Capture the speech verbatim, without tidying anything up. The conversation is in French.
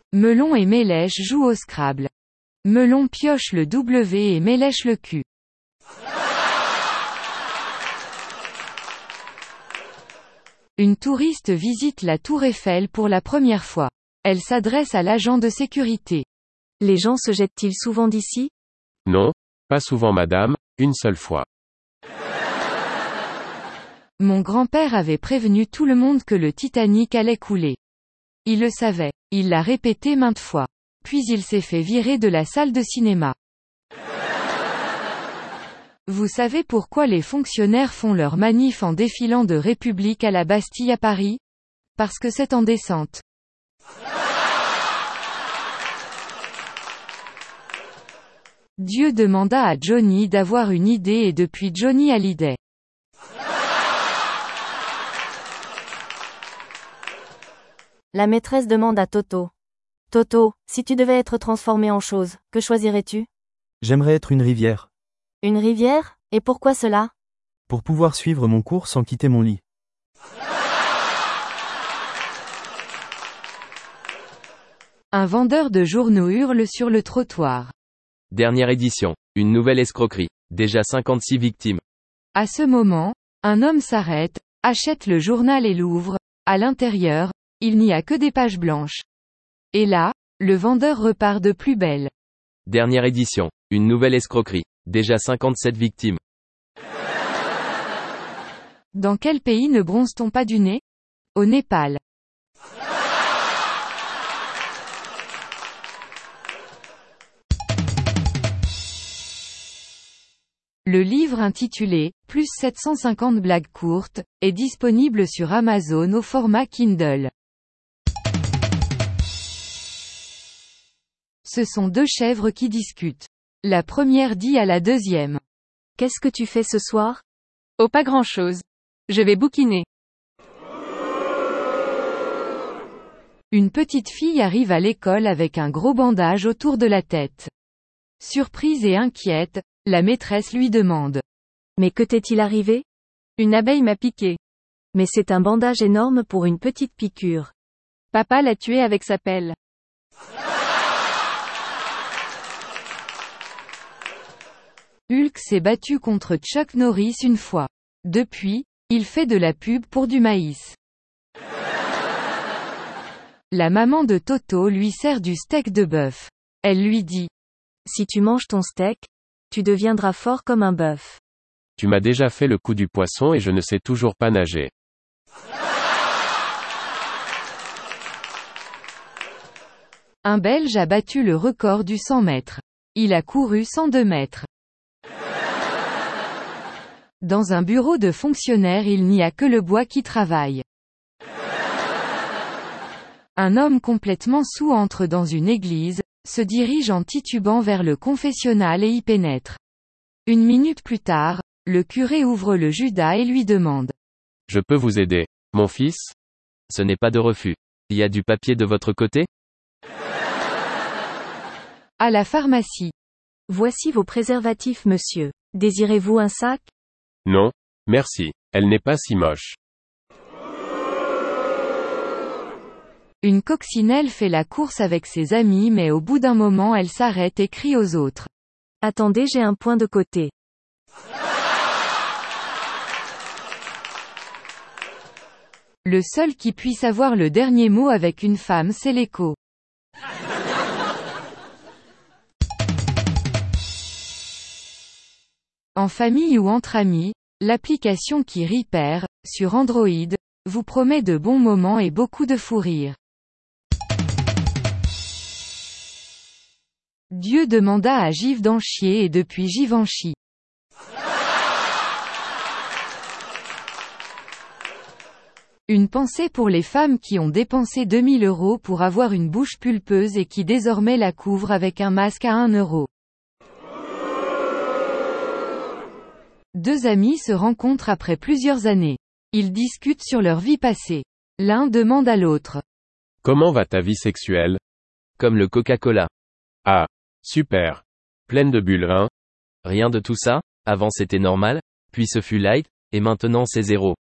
Melon et Mélèche jouent au Scrabble. Melon pioche le W et Mélèche le Q. Une touriste visite la Tour Eiffel pour la première fois. Elle s'adresse à l'agent de sécurité. Les gens se jettent-ils souvent d'ici? Non, pas souvent madame, une seule fois. Mon grand-père avait prévenu tout le monde que le Titanic allait couler. Il le savait. Il l'a répété maintes fois. Puis il s'est fait virer de la salle de cinéma. Vous savez pourquoi les fonctionnaires font leur manif en défilant de République à la Bastille à Paris? Parce que c'est en descente. Dieu demanda à Johnny d'avoir une idée et depuis Johnny a l'idée. La maîtresse demande à Toto. Toto, si tu devais être transformé en chose, que choisirais-tu? J'aimerais être une rivière. Une rivière? Et pourquoi cela? Pour pouvoir suivre mon cours sans quitter mon lit. Un vendeur de journaux hurle sur le trottoir. Dernière édition. Une nouvelle escroquerie. Déjà cinquante-six victimes. À ce moment, un homme s'arrête, achète le journal et l'ouvre. À l'intérieur, il n'y a que des pages blanches. Et là, le vendeur repart de plus belle. Dernière édition. Une nouvelle escroquerie. Déjà cinquante-sept victimes. Dans quel pays ne bronze-t-on pas du nez? Au Népal. Le livre intitulé « Plus sept cent cinquante blagues courtes » est disponible sur Amazon au format Kindle. Ce sont deux chèvres qui discutent. La première dit à la deuxième. « Qu'est-ce que tu fais ce soir? »« Oh, pas grand-chose. Je vais bouquiner. » Une petite fille arrive à l'école avec un gros bandage autour de la tête. Surprise et inquiète, la maîtresse lui demande. « Mais que t'est-il arrivé? »« Une abeille m'a piqué. »« Mais c'est un bandage énorme pour une petite piqûre. »« Papa l'a tué avec sa pelle. » Hulk s'est battu contre Chuck Norris une fois. Depuis, il fait de la pub pour du maïs. La maman de Toto lui sert du steak de bœuf. Elle lui dit. Si tu manges ton steak, tu deviendras fort comme un bœuf. Tu m'as déjà fait le coup du poisson et je ne sais toujours pas nager. Un Belge a battu le record du cent mètres. Il a couru cent deux mètres. Dans un bureau de fonctionnaire il n'y a que le bois qui travaille. Un homme complètement saoul entre dans une église, se dirige en titubant vers le confessionnal et y pénètre. Une minute plus tard, le curé ouvre le Judas et lui demande. Je peux vous aider, mon fils? Ce n'est pas de refus. Il y a du papier de votre côté? À la pharmacie. Voici vos préservatifs monsieur. Désirez-vous un sac? Non, merci, elle n'est pas si moche. Une coccinelle fait la course avec ses amis mais au bout d'un moment elle s'arrête et crie aux autres. Attendez, j'ai un point de côté. Le seul qui puisse avoir le dernier mot avec une femme c'est l'écho. En famille ou entre amis, l'application qui Repair, sur Android, vous promet de bons moments et beaucoup de fou rire. Dieu demanda à Givenchy et depuis Givenchy. Une pensée pour les femmes qui ont dépensé deux mille euros pour avoir une bouche pulpeuse et qui désormais la couvrent avec un masque à un euro. Deux amis se rencontrent après plusieurs années. Ils discutent sur leur vie passée. L'un demande à l'autre. Comment va ta vie sexuelle? Comme le Coca-Cola. Ah, super. Pleine de bulles, hein? Rien de tout ça, avant c'était normal, puis ce fut light, et maintenant c'est zéro.